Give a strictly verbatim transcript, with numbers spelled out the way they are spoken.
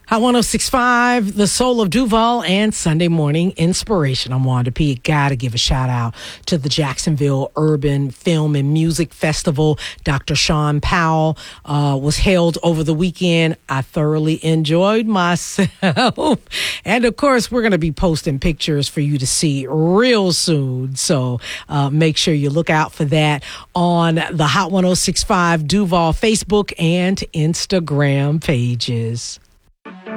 Hot one oh six point five, The Soul of Duval, and Sunday Morning Inspiration. I'm Wanda P. Gotta give a shout out to the Jacksonville Urban Film and Music Festival. Doctor Sean Powell uh, was held over the weekend. I thoroughly enjoyed myself. And of course, we're going to be posting pictures for you to see real soon. So uh, make sure you look out for that on the Hot one oh six point five Duval Facebook and Instagram pages.